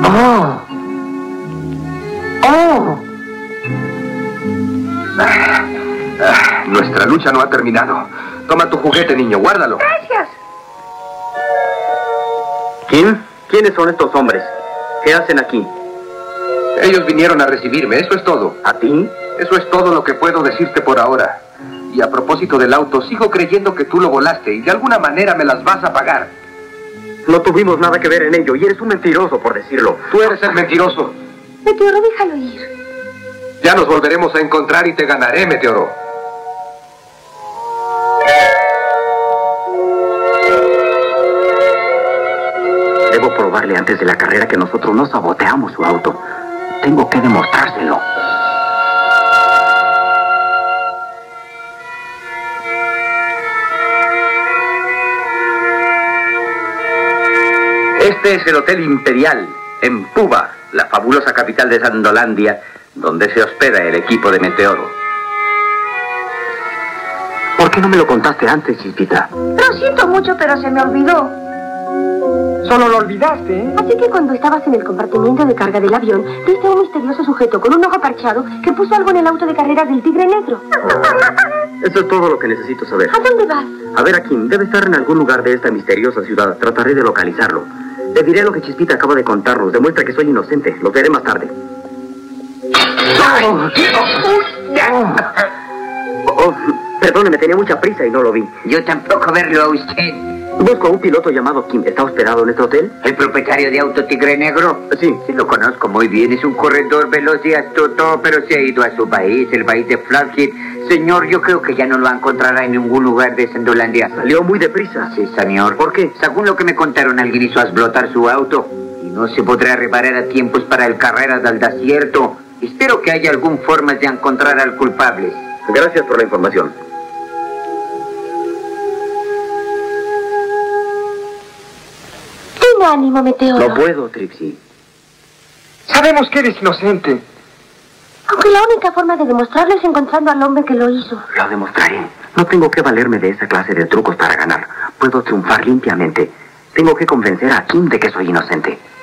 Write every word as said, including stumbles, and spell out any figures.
¡Oh! ¡Oh! Ah, ah, nuestra lucha no ha terminado. Toma tu juguete, niño, guárdalo. Gracias. ¿Quién? ¿Quiénes son estos hombres? ¿Qué hacen aquí? Ellos vinieron a recibirme, eso es todo. ¿A ti? Eso es todo lo que puedo decirte por ahora. Y a propósito del auto, sigo creyendo que tú lo volaste y de alguna manera me las vas a pagar. No tuvimos nada que ver en ello y eres un mentiroso por decirlo. Tú eres el mentiroso. Meteoro, déjalo ir. Ya nos volveremos a encontrar y te ganaré, Meteoro. Debo probarle antes de la carrera que nosotros no saboteamos su auto. Tengo que demostrárselo. Este es el Hotel Imperial, en Puba, la fabulosa capital de Sandolandia, donde se hospeda el equipo de Meteoro. ¿Por qué no me lo contaste antes, Chispita? Lo siento mucho, pero se me olvidó. Solo lo olvidaste, ¿eh? Así que cuando estabas en el compartimiento de carga del avión, viste a un misterioso sujeto con un ojo parchado que puso algo en el auto de carreras del Tigre Negro. Eso es todo lo que necesito saber. ¿A dónde vas? A ver a Kim, debe estar en algún lugar de esta misteriosa ciudad. Trataré de localizarlo. Le diré lo que Chispita acaba de contarnos. Demuestra que soy inocente. Lo veré más tarde. Oh, perdóneme, tenía mucha prisa y no lo vi. Yo tampoco verlo a usted. Busco a un piloto llamado Kim. ¿Está hospedado en este hotel? ¿El propietario de Auto Tigre Negro? Sí. Sí, lo conozco muy bien. Es un corredor veloz y astuto, pero se ha ido a su país, el país de Flathead. Señor, yo creo que ya no lo encontrará en ningún lugar de Sandolandia. Salió muy deprisa. Sí, señor. ¿Por qué? Según lo que me contaron, alguien hizo explotar su auto y no se podrá reparar a tiempos para el carrera del desierto. Espero que haya alguna forma de encontrar al culpable. Gracias por la información. Ten ánimo, Meteoro. No puedo, Trixie. Sabemos que eres inocente. Aunque la única forma de demostrarlo es encontrando al hombre que lo hizo. Lo demostraré. No tengo que valerme de esa clase de trucos para ganar. Puedo triunfar limpiamente. Tengo que convencer a Kim de que soy inocente.